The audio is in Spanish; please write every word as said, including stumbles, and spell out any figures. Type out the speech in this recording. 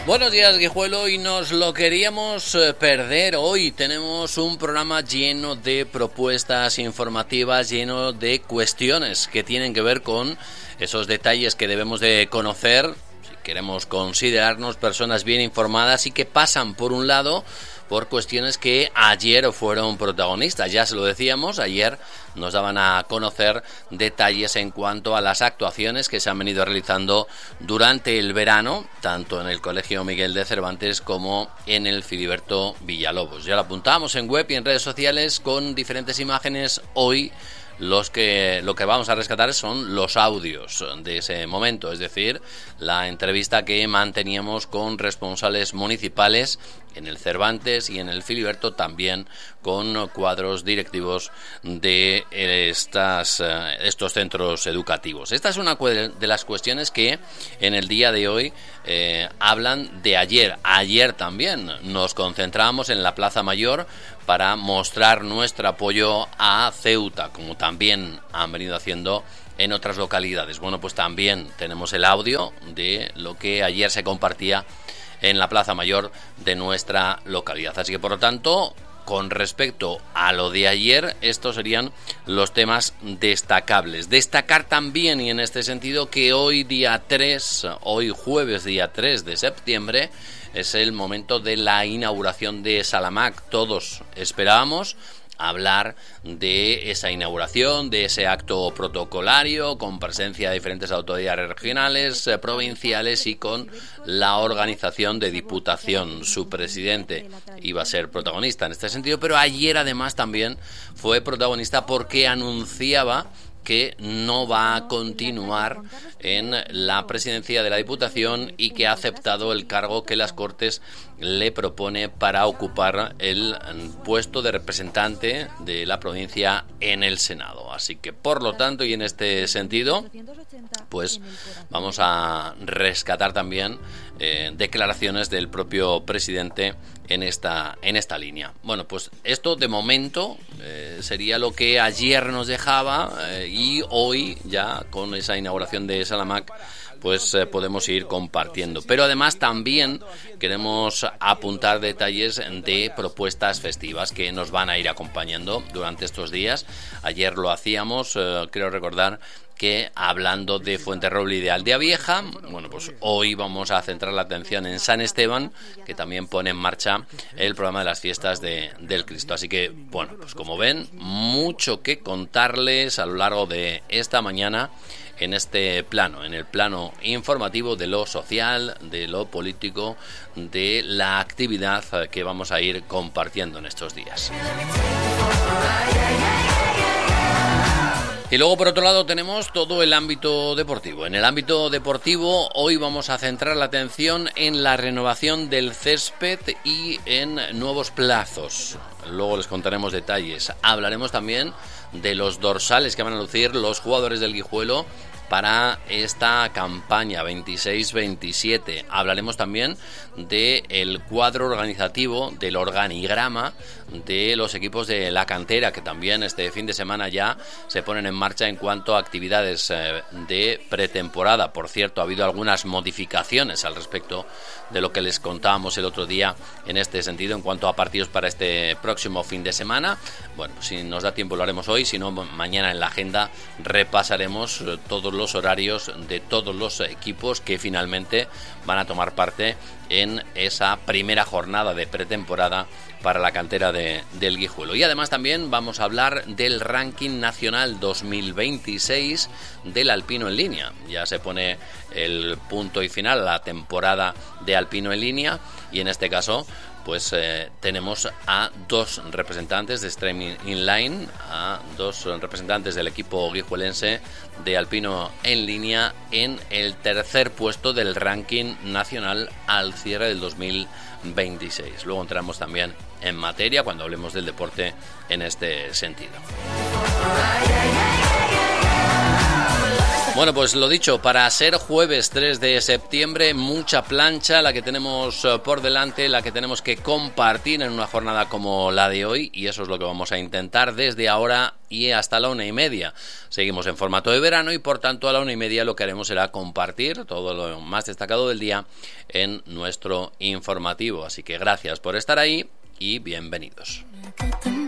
Buenos días, Guijuelo, y nos lo queríamos perder hoy. Tenemos un programa lleno de propuestas informativas, lleno de cuestiones que tienen que ver con esos detalles que debemos de conocer si queremos considerarnos personas bien informadas y que pasan, por un lado, por cuestiones que ayer fueron protagonistas. Ya se lo decíamos, ayer nos daban a conocer detalles en cuanto a las actuaciones que se han venido realizando durante el verano, tanto en el Colegio Miguel de Cervantes como en el Filiberto Villalobos. Ya lo apuntamos en web y en redes sociales con diferentes imágenes. Hoy Los que, lo que vamos a rescatar son los audios de ese momento, es decir, la entrevista que manteníamos con responsables municipales en el Cervantes y en el Filiberto, también con cuadros directivos de estas, estos centros educativos. Esta es una de las cuestiones que en el día de hoy eh, hablan de ayer. Ayer también nos concentramos en la Plaza Mayor para mostrar nuestro apoyo a Ceuta, como también han venido haciendo en otras localidades. Bueno, pues también tenemos el audio de lo que ayer se compartía en la Plaza Mayor de nuestra localidad. Así que, por lo tanto, con respecto a lo de ayer, estos serían los temas destacables. Destacar también, y en este sentido, que hoy día tres, hoy jueves día tres de septiembre, es el momento de la inauguración de Salamac. Todos esperábamos hablar de esa inauguración, de ese acto protocolario, con presencia de diferentes autoridades regionales, eh, provinciales y con la organización de Diputación. Su presidente iba a ser protagonista en este sentido, pero ayer además también fue protagonista porque anunciaba que no va a continuar en la presidencia de la Diputación y que ha aceptado el cargo que las Cortes le propone para ocupar el puesto de representante de la provincia en el Senado. Así que, por lo tanto, y en este sentido, pues vamos a rescatar también eh, declaraciones del propio presidente en esta en esta línea. Bueno, pues esto de momento eh, sería lo que ayer nos dejaba eh, y hoy ya con esa inauguración de Salamac pues eh, podemos ir compartiendo. Pero además también queremos apuntar detalles de propuestas festivas que nos van a ir acompañando durante estos días. Ayer lo hacíamos, eh, creo recordar que hablando de Fuenterroble y de Aldea Vieja, bueno, pues hoy vamos a centrar la atención en San Esteban, que también pone en marcha el programa de las fiestas de, del Cristo. Así que, bueno, pues como ven, mucho que contarles a lo largo de esta mañana en este plano, en el plano informativo de lo social, de lo político, de la actividad que vamos a ir compartiendo en estos días. Y luego, por otro lado, tenemos todo el ámbito deportivo. En el ámbito deportivo, hoy vamos a centrar la atención en la renovación del césped y en nuevos plazos. Luego les contaremos detalles. Hablaremos también de los dorsales que van a lucir los jugadores del Guijuelo para esta campaña veintiséis veintisiete. Hablaremos también del cuadro organizativo, del organigrama de los equipos de la cantera, que también este fin de semana ya se ponen en marcha en cuanto a actividades de pretemporada. Por cierto, ha habido algunas modificaciones al respecto de lo que les contábamos el otro día en este sentido en cuanto a partidos para este próximo fin de semana. Bueno, si nos da tiempo lo haremos hoy, si no mañana en la agenda repasaremos todos los horarios de todos los equipos que finalmente van a tomar parte en esa primera jornada de pretemporada para la cantera de, del Guijuelo. Y además también vamos a hablar del ranking nacional dos mil veintiséis del alpino en línea. Ya se pone el punto y final a la temporada de alpino en línea y en este caso pues eh, tenemos a dos representantes de Extreme Inline, a dos representantes del equipo guijuelense de alpino en línea en el tercer puesto del ranking nacional al cierre del dos mil veintiséis. Luego entramos también en materia cuando hablemos del deporte en este sentido. Bueno, pues lo dicho, para ser jueves tres de septiembre, mucha plancha la que tenemos por delante, la que tenemos que compartir en una jornada como la de hoy, y eso es lo que vamos a intentar desde ahora y hasta la una y media. Seguimos en formato de verano y por tanto a la una y media lo que haremos será compartir todo lo más destacado del día en nuestro informativo. Así que gracias por estar ahí y bienvenidos.